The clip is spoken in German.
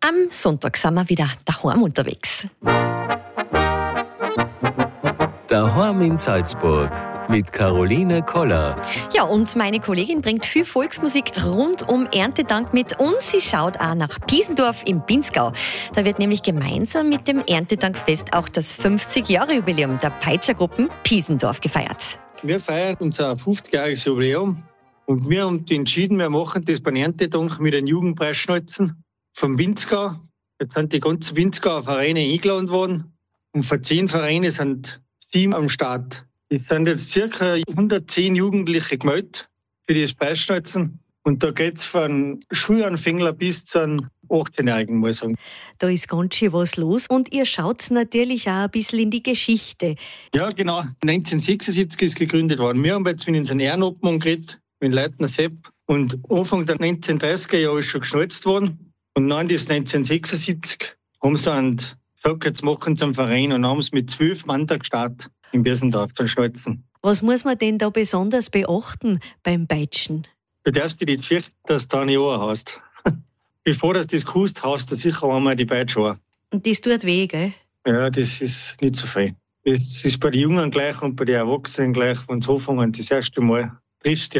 Am Sonntag sind wir wieder daheim unterwegs. Daheim in Salzburg mit Caroline Koller. Ja, und meine Kollegin bringt viel Volksmusik rund um Erntedank mit und sie schaut auch nach Piesendorf im Pinzgau. Da wird nämlich gemeinsam mit dem Erntedankfest auch das 50-Jahre-Jubiläum der Peitschergruppen Piesendorf gefeiert. Wir feiern unser 50-jähriges Jubiläum und wir haben entschieden, wir machen das beim Erntedank mit den Jugendpreisschnalzen vom Pinzgau. Jetzt sind die ganzen Pinzgauer Vereine eingeladen worden und von 10 Vereinen sind 7 am Start. Es sind jetzt ca. 110 Jugendliche gemeldet für das Preisschnalzen. Und da geht es von Schulanfängler bis zu einem 18-Jährigen, muss ich sagen. Da ist ganz schön was los und ihr schaut natürlich auch ein bisschen in die Geschichte. Ja, genau. 1976 ist gegründet worden. Wir haben jetzt mit unseren Ehrenobmann geredet, mit Leutner Sepp. Und Anfang der 1930er Jahre ist schon geschnalzt worden. Und dann das 1976 haben sie dann gesagt, jetzt machen sie einen Verein und haben es mit 12 Mann da gestartet im Piesendorf zu schnalzen. Was muss man denn da besonders beachten beim Peitschen? Du darfst dich nicht fürchten, dass du da ein Jahr hast. Bevor du das gehust, hast du sicher einmal die Peitsche an. Und das tut weh, gell? Ja, das ist nicht so viel. Das ist bei den Jungen gleich und bei den Erwachsenen gleich, wenn sie anfangen, das erste Mal triffst du